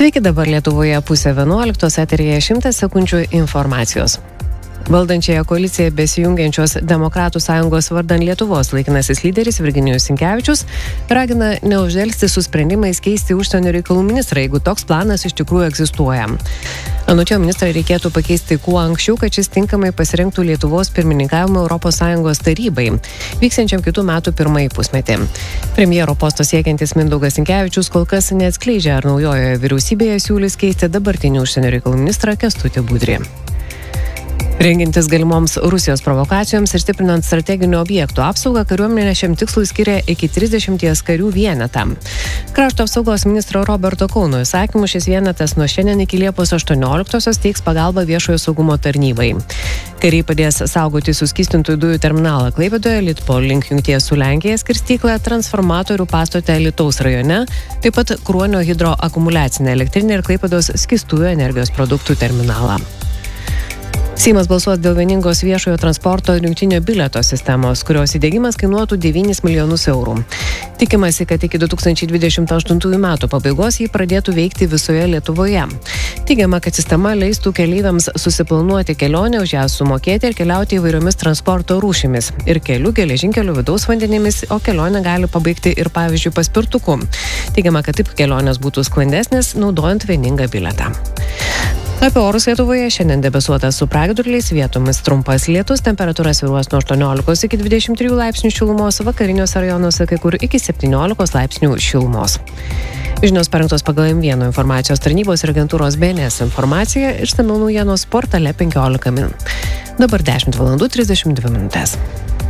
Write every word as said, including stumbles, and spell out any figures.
Sveiki, dabar Lietuvoje pusė vienuoliktos, eteryje šimtas sekundžių informacijos. Valdančiąją koaliciją besijungiančios Demokratų sąjungos vardan Lietuvos laikinasis lyderis Virginijus Sinkevičius ragina neuždelsti su sprendimais keisti užsienio reikalų ministrą, jeigu toks planas iš tikrųjų egzistuoja. Anot jo, ministrą reikėtų pakeisti kuo anksčiau, kad šis tinkamai pasirinktų Lietuvos pirmininkavimą Europos Sąjungos tarybai, vyksiančiam kitų metų pirmąjį pusmetį. Premjero posto siekiantis Mindaugas Sinkevičius kol kas neatskleidžia, ar naujojoje vyriausybėje siūlys keisti dabartinį užsienio reikalų ministrą Kęstutį Budrį. Rengintis galimoms Rusijos provokacijoms ir stiprinant strateginių objektų apsaugą, kariuomenė šiam tikslui skiria iki trisdešimties karių vienetą. Krašto apsaugos ministro Roberto Kauno įsakymu šis vienetas nuo šiandien iki Liepos aštuonioliktosios teiks pagalbą viešojo saugumo tarnybai. Kariai padės saugoti suskystintųjų dujų terminalą Klaipėdoje, Litpol link jungties su Lenkija skirstyklą, transformatorių pastote Alytaus rajone, taip pat Kruonio hidroakumuliacinę elektrinę ir Klaipėdos skystųjų energijos produktų terminalą. Seimas balsuos dėl vieningos viešojo transporto ir jungtinio bilieto sistemos, kurios įdiegimas kainuotų devynis milijonus eurų. Tikimasi, kad iki du tūkstančiai dvidešimt aštuntųjų metų pabaigos jį pradėtų veikti visoje Lietuvoje. Teigiama, kad sistema leistų keleiviams susiplanuoti kelionę, už ją sumokėti ir keliauti įvairiomis transporto rūšimis ir kelių, geležinkelių, vidaus vandenimis, o kelionę gali pabaigti ir, pavyzdžiui, paspirtuku. Teigiama, kad taip kelionės būtų sklandesnės, naudojant vieningą bilietą. Apie orus Lietuvoje šiandien debesuotas su pragiedruliais, vietomis trumpas lietus, temperatūra svyruos nuo aštuoniolikos iki dvidešimt trijų laipsnių šilumos, vakariniuose rajonuose kai kur iki septyniolikos laipsnių šilumos. Žinios parengtos pagal M vienas informacijos tarnybos ir agentūros B N S informaciją, išsamiau naujienos portale penkiolika min. Dabar dešimt valandų trisdešimt dvi minutės.